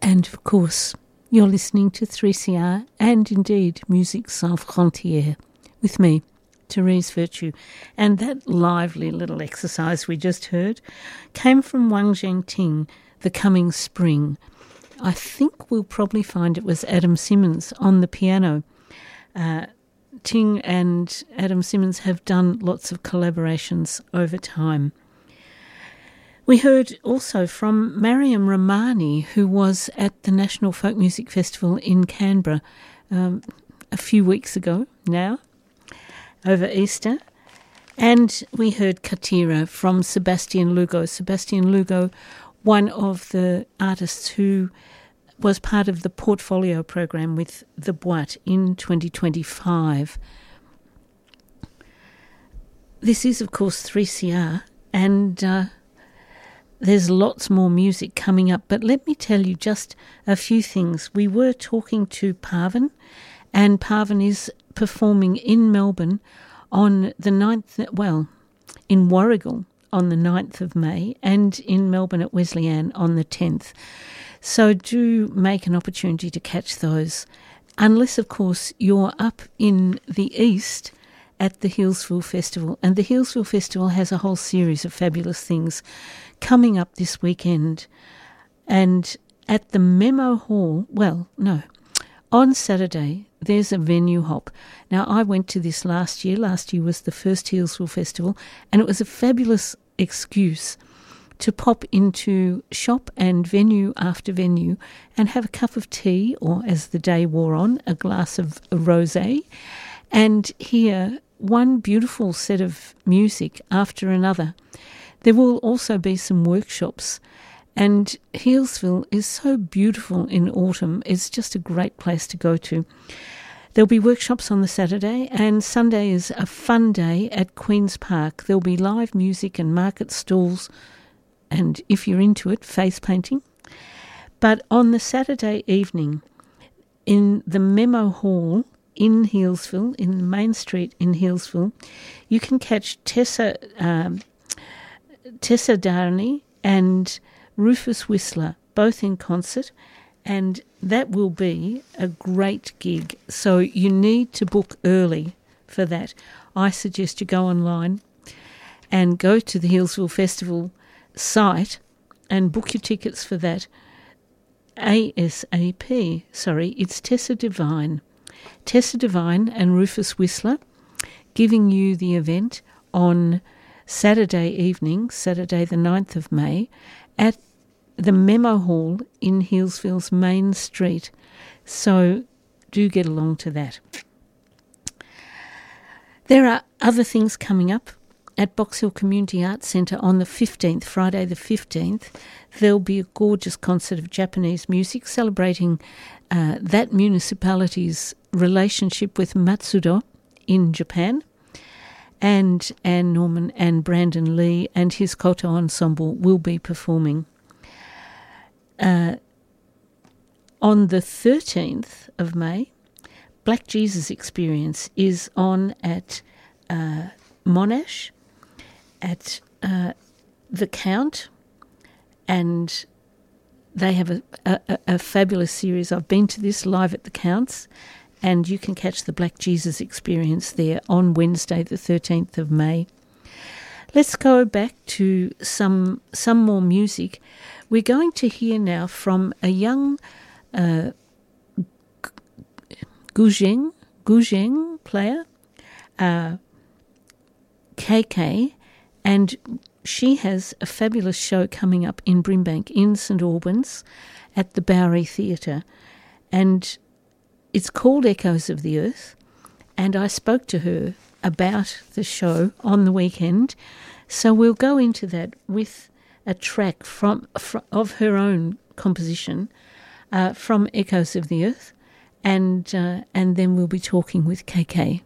And of course, you're listening to 3CR and indeed Musique Sans Frontières with me, Therese Virtue. And that lively little exercise we just heard came from Wang Zhengting, The Coming Spring. I think we'll probably find it was Adam Simmons on the piano. Ting and Adam Simmons have done lots of collaborations over time. We heard also from Mariam Rahmani, who was at the National Folk Music Festival in Canberra a few weeks ago now, over Easter. And we heard Katira from Sebastian Lugo. Sebastian Lugo, one of the artists who was part of the portfolio program with the Boîte in 2025. This is, of course, 3CR, and there's lots more music coming up, but let me tell you just a few things. We were talking to Parvin, and Parvin is performing in Melbourne on the 9th, well, in Warragul on the 9th of May, and in Melbourne at Wesleyan on the 10th. So do make an opportunity to catch those, unless, of course, you're up in the east at the Healesville Festival. And the Healesville Festival has a whole series of fabulous things coming up this weekend. And at the Memo Hall, well, no, on Saturday, there's a venue hop. Now, I went to this last year. Last year was the first Healesville Festival, and it was a fabulous excuse to pop into shop and venue after venue and have a cup of tea, or as the day wore on, a glass of rosé, and hear one beautiful set of music after another. There will also be some workshops, and Healesville is so beautiful in autumn. It's just a great place to go to. There'll be workshops on the Saturday, and Sunday is a fun day at Queen's Park. There'll be live music and market stalls, and if you're into it, face painting. But on the Saturday evening, in the Memo Hall in Healesville, in Main Street in Healesville, you can catch Tessa Darney and Rufus Whistler, both in concert, and that will be a great gig. So you need to book early for that. I suggest you go online and go to the Healesville Festival site and book your tickets for that ASAP. Sorry, it's Tessa Devine and Rufus Whistler giving you the event on Saturday evening, Saturday the 9th of May, at the Memo Hall in Healesville's Main Street. So do get along to that. There are other things coming up. At Box Hill Community Arts Centre on the 15th, Friday the 15th, there'll be a gorgeous concert of Japanese music celebrating that municipality's relationship with Matsudo in Japan. And Anne Norman and Brandon Lee and his koto ensemble will be performing. On the 13th of May, Black Jesus Experience is on at Monash, at the Count, and they have a fabulous series. I've been to this live at the Counts, and you can catch the Black Jesus Experience there on Wednesday the 13th of May. Let's go back to some more music. We're going to hear now from a young guzheng player, KK, and she has a fabulous show coming up in Brimbank in St Albans at the Bowery Theatre, and it's called Echoes of the Earth, and I spoke to her about the show on the weekend, so we'll go into that with a track of her own composition from Echoes of the Earth, and then we'll be talking with KK.